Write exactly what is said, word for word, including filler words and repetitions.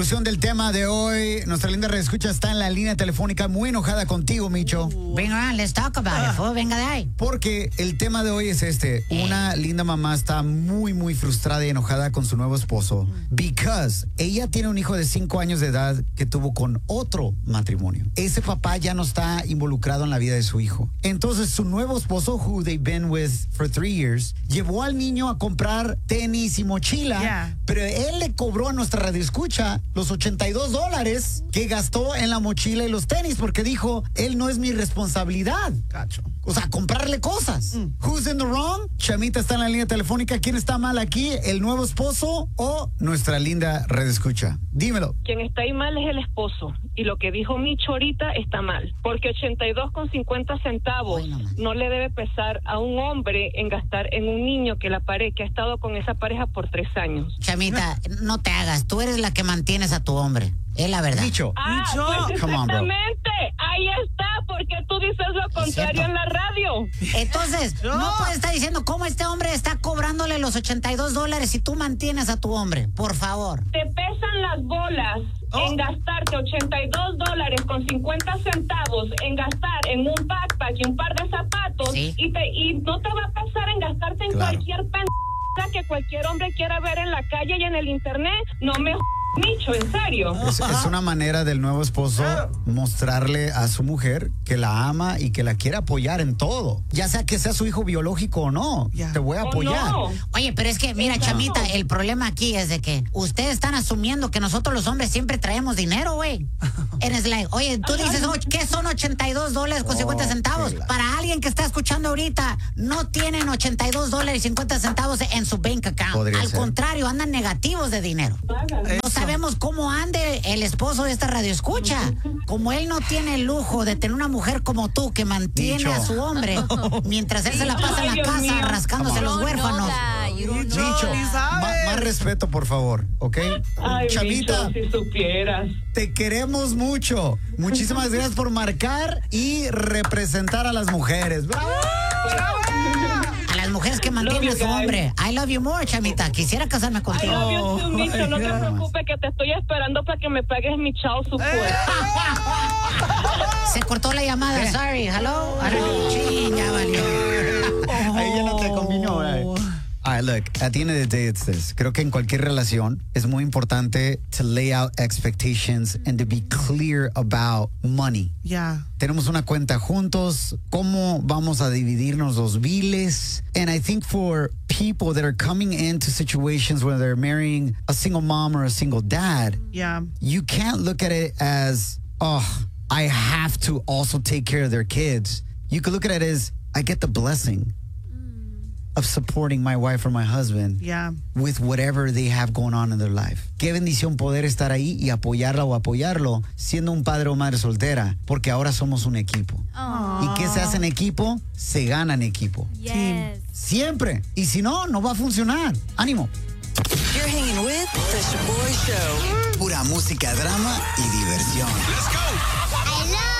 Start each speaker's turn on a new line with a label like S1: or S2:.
S1: Conclusión del tema de hoy. Nuestra linda reescucha está en la línea telefónica muy enojada contigo, Micho.
S2: Venga, let's talk about it, fool. Venga de ahí.
S1: Porque el tema de hoy es este. Una linda mamá está muy, muy frustrada y enojada con su nuevo esposo. Because ella tiene un hijo de cinco años de edad que tuvo con otro matrimonio. Ese papá ya no está involucrado en la vida de su hijo. Entonces, su nuevo esposo, who they've been with for three years, llevó al niño a comprar tenis y mochila.
S3: Yeah.
S1: Pero él le cobró a nuestra radioescucha los ochenta y dos dólares que gastó en la mochila y los tenis porque dijo, él no es mi responsabilidad.
S3: Cacho.
S1: O sea, comprarle cosas. Mm. Who's in the wrong? Chamita está en la línea telefónica. ¿Quién está mal aquí? ¿El nuevo esposo o nuestra linda redescucha? Dímelo.
S4: Quien está ahí mal es el esposo. Y lo que dijo Micho ahorita está mal. Porque ochenta y dos con cincuenta centavos
S2: Ay, no,
S4: no le debe pesar a un hombre en gastar en un niño que la pare- que ha estado con esa pareja por tres años.
S2: Chamita, no te hagas. Tú eres la que mantienes a tu hombre. Es la verdad.
S1: Micho.
S4: Ah,
S3: Micho.
S4: pues
S1: Come on, bro.
S4: exactamente. Ahí está, porque tú dices lo contrario en la radio.
S2: Entonces,
S3: Yo.
S2: no puedes estar diciendo cómo este hombre está cobrándole los ochenta y dos dólares si tú mantienes a tu hombre. Por favor.
S4: Te pesan las bolas
S3: Oh.
S4: en gastarte ochenta y dos dólares con cincuenta centavos en gastar en un backpack y un par de zapatos.
S2: Sí.
S4: y, te, y no te va a pesar en gastarte en
S1: Claro.
S4: cualquier pendeja que cualquier hombre quiera ver en la calle y en el internet. No me j- Micho, en serio.
S1: Es, es una manera del nuevo esposo mostrarle a su mujer que la ama y que la quiere apoyar en todo. Ya sea que sea su hijo biológico o no.
S3: Ya.
S1: Te voy a
S4: ¿O
S1: apoyar.
S4: no?
S2: Oye, pero es que, mira,
S4: Exacto.
S2: Chamita, el problema aquí es de que ustedes están asumiendo que nosotros los hombres siempre traemos dinero, güey. And it's like, oye, tú dices, oh, ¿qué son ochenta y dos dólares con cincuenta centavos?
S1: la-
S2: Para alguien que está escuchando ahorita, no tienen ochenta y dos dólares y cincuenta centavos en su bank account.
S1: Podría
S2: Al
S1: ser.
S2: contrario, andan negativos de dinero.
S4: Hágale.
S2: No sabemos cómo ande el esposo de esta radio escucha. Como él no tiene el lujo de tener una mujer como tú que mantiene
S1: Micho.
S2: a su hombre mientras él se la pasa en la
S4: Ay, Dios
S2: casa
S4: mío.
S2: rascándose
S1: Come
S2: los
S1: on.
S2: huérfanos.
S1: Micho,
S3: ni
S1: ma-
S3: sabes.
S1: más respeto, por favor, ¿ok?
S4: Ay,
S1: Chamita,
S4: Micho, si supieras.
S1: te queremos mucho. Muchísimas gracias por marcar y representar a las mujeres. ¡Bravo!
S2: A las mujeres que mantienen a
S4: Love
S2: su
S4: you, guys.
S2: hombre. I love you more, Chamita. Quisiera casarme
S4: I
S2: contigo.
S4: love you too, Micho. No te
S1: Ay,
S4: preocupes que te estoy esperando para que me pagues mi chao support.
S2: Se cortó la llamada. Sorry. Hello. Hello. Chin, ya valió.
S1: Ahí ya no te combinó, eh. All right, look, at the end of the day, it's this. Creo que en cualquier relación es muy importante to lay out expectations and to be clear about money.
S3: Ya.
S1: Tenemos una cuenta juntos, cómo vamos a dividirnos los biles. And I think for people that are coming into situations where they're marrying a single mom or a single dad,
S3: Ya.
S1: you can't look at it as, oh, I have to also take care of their kids. You could look at it as, I get the blessing of supporting my wife or my husband
S3: Ya.
S1: with whatever they have going on in their life. Qué bendición poder estar ahí y apoyarla o apoyarlo siendo un padre o madre soltera, porque ahora somos un equipo. ¿Y qué se hace en equipo? Se gana en equipo.
S5: Yes.
S1: Siempre. Y si no, no va a funcionar. Ánimo.
S6: You're hanging with the Shaboy Show.
S1: Pura música, drama y diversión.
S5: I love